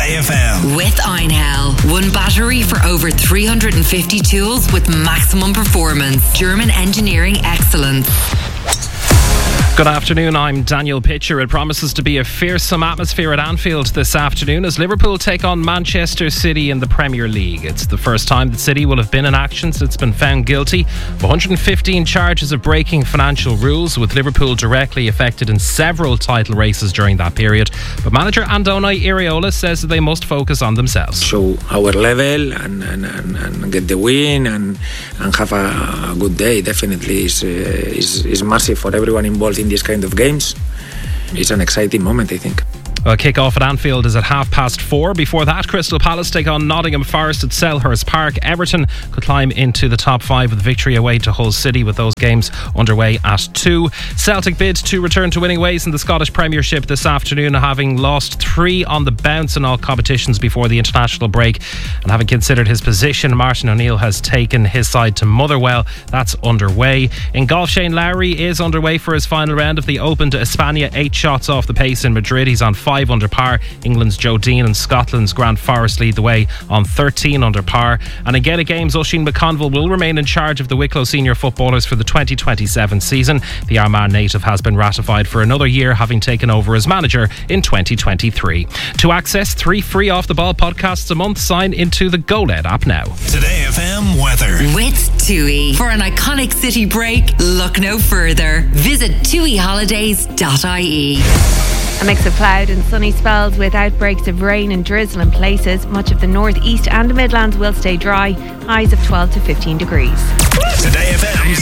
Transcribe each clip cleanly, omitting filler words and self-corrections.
Today FM. With Einhell. One battery for over 350 tools with maximum performance. German engineering excellence. Good afternoon, I'm Daniel Pitcher. It promises to be a fearsome atmosphere at Anfield this afternoon as Liverpool take on Manchester City in the Premier League. It's the first time that City will have been in action since it's been found guilty of 115 charges of breaking financial rules, with Liverpool directly affected in several title races during that period. But manager Andoni Iraola says that they must focus on themselves. Show our level and get the win and have a good day. Definitely is massive for everyone involved in these kind of games. It's an exciting moment, I think. Well, kick-off at Anfield is at 4:30. Before that, Crystal Palace take on Nottingham Forest at Selhurst Park. Everton could climb into the top 5 with victory away to Hull City, with those games underway at 2. Celtic bid to return to winning ways in the Scottish Premiership this afternoon, having lost 3 on the bounce in all competitions before the international break. And having considered his position, Martin O'Neill has taken his side to Motherwell. That's underway. In golf, Shane Lowry is underway for his final round of the Open to Espana, 8 shots off the pace in Madrid. He's on 5 under par. England's Joe Dean and Scotland's Grant Forrest lead the way on 13 under par. And in Gaelic Games, Oisin McConville will remain in charge of the Wicklow senior footballers for the 2027 season. The Armagh native has been ratified for another year, having taken over as manager in 2023. To access 3 free Off the Ball podcasts a month, sign into the GoLed app now. Today FM weather. With TUI. For an iconic city break, look no further. Visit tuiholidays.ie. A mix of cloud and sunny spells with outbreaks of rain and drizzle in places. Much of the northeast and the Midlands will stay dry. Highs of 12 to 15 degrees. Today FM's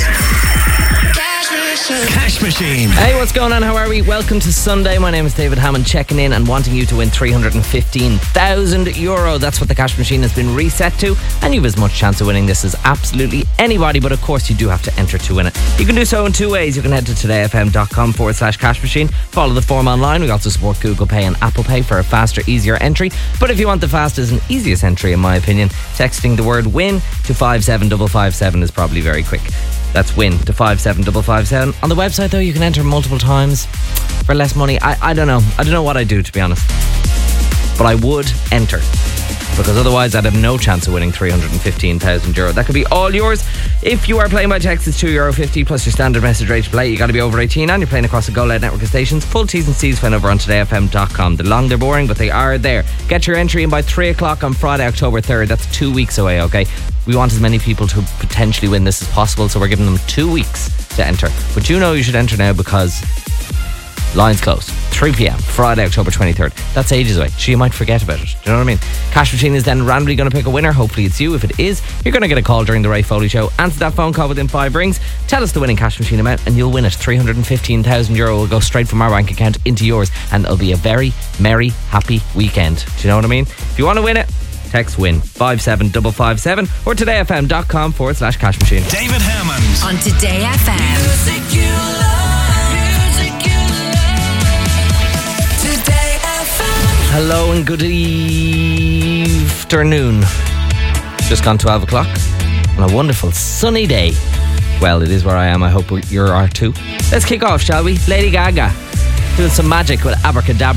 Cash Machine. Hey, what's going on? How are we? Welcome to Sunday. My name is David Hammond, checking in and wanting you to win €315,000. That's what the Cash Machine has been reset to, and you've as much chance of winning this as absolutely anybody, but of course you do have to enter to win it. You can do so in 2 ways. You can head to todayfm.com/cash machine, follow the form online. We also support Google Pay and Apple Pay for a faster, easier entry. But if you want the fastest and easiest entry, in my opinion, texting the word WIN to 57557 is probably very quick. That's WIN to 57557. On the website, though, you can enter multiple times for less money. I don't know. I don't know what I do, to be honest. But I would enter, because otherwise I'd have no chance of winning €315,000. That could be all yours. If you are playing by text, it's €2.50 plus your standard message rate to play. You got to be over 18 and you're playing across the GoLed network of stations. Full T's and C's find over on todayfm.com. They're long, they're boring, but they are there. Get your entry in by 3 o'clock on Friday, October 3rd. That's 2 weeks away, okay? We want as many people to potentially win this as possible, so we're giving them 2 weeks to enter. But you know you should enter now, because lines closed. 3 p.m, Friday, October 23rd. That's ages away. So you might forget about it. Do you know what I mean? Cash Machine is then randomly going to pick a winner. Hopefully it's you. If it is, you're going to get a call during the Ray Foley Show. Answer that phone call within 5 rings. Tell us the winning Cash Machine amount and you'll win it. €315,000 will go straight from our bank account into yours, and it'll be a very merry, happy weekend. Do you know what I mean? If you want to win it, text WIN 57557 or todayfm.com/cash machine. David Hammond on Today FM. Music you love, music you love. Today FM. Hello and good afternoon. Just gone 12 o'clock on a wonderful sunny day. Well, it is where I am. I hope you are too. Let's kick off, shall we? Lady Gaga doing some magic with Abracadabra.